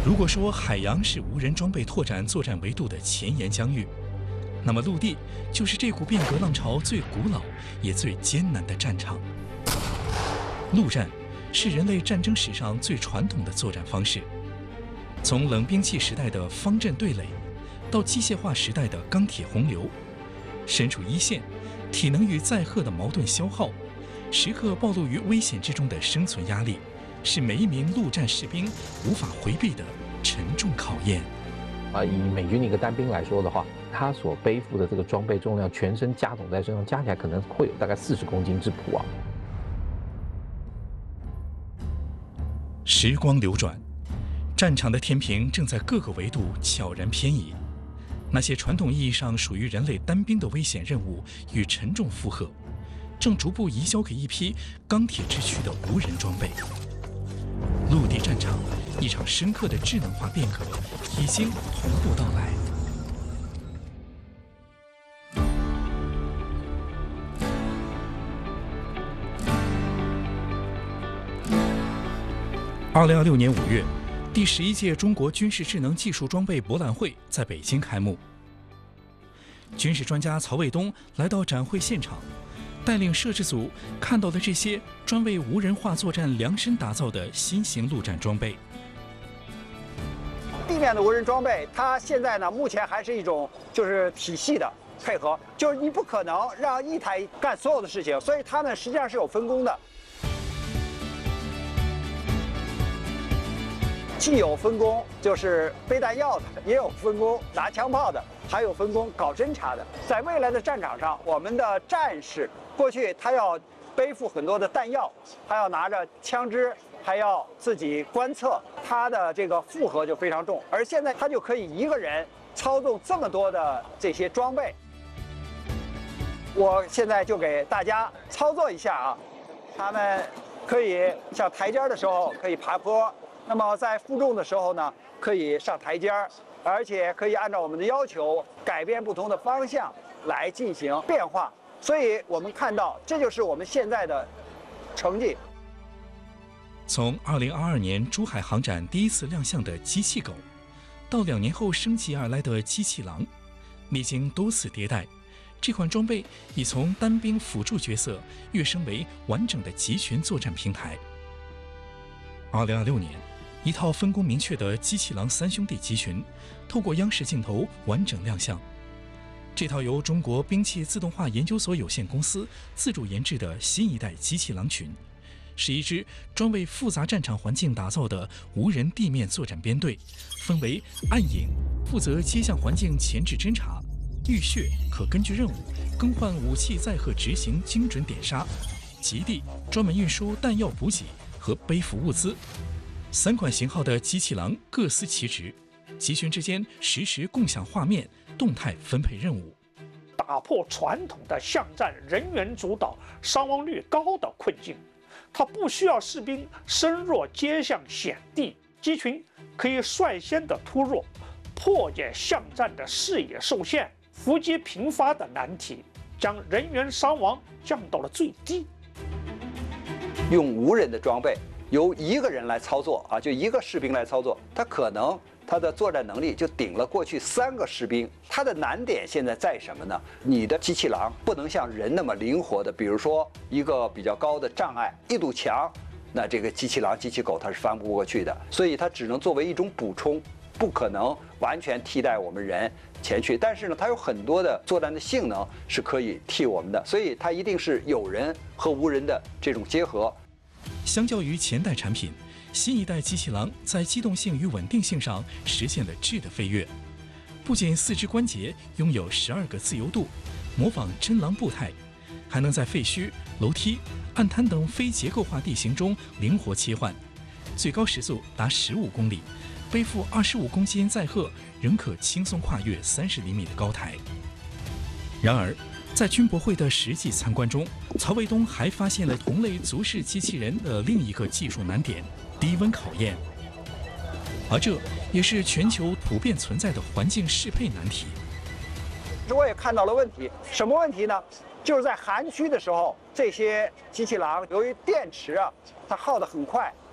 如果说海洋是无人装备拓展作战维度的前沿疆域，那么陆地就是这股变革浪潮最古老也最艰难的战场。陆战是人类战争史上最传统的作战方式，从冷兵器时代的方阵对垒，到机械化时代的钢铁洪流，身处一线，体能与载荷的矛盾消耗，时刻暴露于危险之中的生存压力，是每一名陆战士兵无法回避的沉重考验。 以美军的一个单兵来说的话，他所背负的这个装备重量，全身加总在身上，加起来可能会有大概40公斤之谱啊。 时光流转，战场的天平正在各个维度悄然偏移。那些传统意义上属于人类单兵的危险任务与沉重负荷，正逐步移交给一批钢铁之躯的无人装备。陆地战场，一场深刻的智能化变革已经同步到来。2026年5月，第11届中国军事智能技术装备博览会在北京开幕。军事专家曹卫东来到展会现场，带领摄制组看到了这些专为无人化作战量身打造的新型陆战装备。 地面的无人装备，它现在呢，目前还是一种就是体系的配合，就是你不可能让一台干所有的事情，所以它呢实际上是有分工的。既有分工就是背弹药的，也有分工拿枪炮的，还有分工搞侦察的。在未来的战场上，我们的战士过去他要背负很多的弹药，他要拿着枪支，还要自己观测，他的这个负荷就非常重。而现在他就可以一个人操纵这么多的这些装备。我现在就给大家操作一下啊，他们可以像台阶的时候可以爬坡。那么在负重的时候呢，可以上台阶儿，而且可以按照我们的要求改变不同的方向来进行变化。所以我们看到，这就是我们现在的成绩。 从2022年珠海航展第一次亮相的机器狗，到2年后升级而来的机器狼，历经多次迭代，这款装备已从单兵辅助角色跃升为完整的集群作战平台。2026年。一套分工明确的机器狼3兄弟集群，透过央视镜头完整亮相。这套由中国兵器自动化研究所有限公司自主研制的新一代机器狼群，是一支专为复杂战场环境打造的无人地面作战编队，分为暗影，负责街巷环境前置侦察；浴血可根据任务更换武器载荷执行精准点杀；极地专门运输弹药补给和背负物资。3款型号的机器狼各司其职，集群之间实时共享画面，动态分配任务， 打破传统的巷战人员主导、伤亡率高的困境。它不需要士兵深入街巷险地，机群可以率先的突入，破解巷战的视野受限、伏击频发的难题，将人员伤亡降到了最低。 用无人的装备。由一个人来操作啊，就一个士兵来操作，他可能他的作战能力就顶了过去3个士兵。他的难点现在在什么呢？你的机器狼不能像人那么灵活的，比如说一个比较高的障碍，一堵墙，那这个机器狼、机器狗它是翻不过去的，所以它只能作为一种补充，不可能完全替代我们人前去。但是呢，它有很多的作战的性能是可以替我们的，所以它一定是有人和无人的这种结合。 相较于前代产品，新一代机器狼在机动性与稳定性上实现了质的飞跃。不仅4肢关节拥有12个自由度，模仿真狼步态，还能在废墟、楼梯、暗滩等非结构化地形中灵活切换，最高时速达15公里，背负25公斤载荷，仍可轻松跨越30厘米的高台。然而，在军博会的实际参观中，曹卫东还发现了同类足式机器人的另一个技术难点——低温考验，而这也是全球普遍存在的环境适配难题。 我也看到了问题，什么问题呢？就是在寒区的时候，这些机器狼由于电池啊，它耗得很快，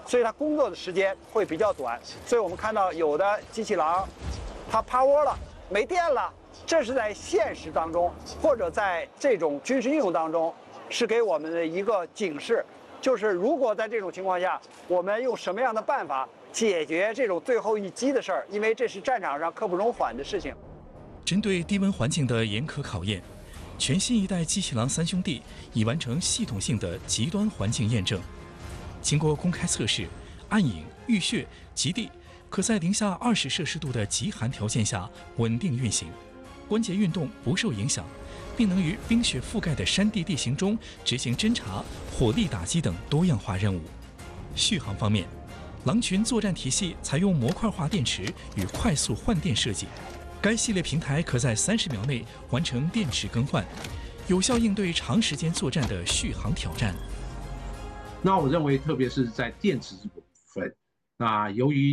所以它工作的时间会比较短。所以我们看到有的机器狼，它趴窝了，没电了，这是在现实当中或者在这种军事应用当中，是给我们的一个警示，就是如果在这种情况下，我们用什么样的办法解决这种最后一击的事儿，因为这是战场上刻不容缓的事情。 针对低温环境的严苛考验，全新一代机器狼3兄弟已完成系统性的极端环境验证。经过公开测试，暗影、浴血、极地可在零下20摄氏度的极寒条件下稳定运行，关节运动不受影响，并能于冰雪覆盖的山地地形中执行侦察、火力打击等多样化任务。续航方面，狼群作战体系采用模块化电池与快速换电设计，该系列平台可在30秒内完成电池更换，有效应对长时间作战的续航挑战。 那我认为，特别是在电池这部分，那由于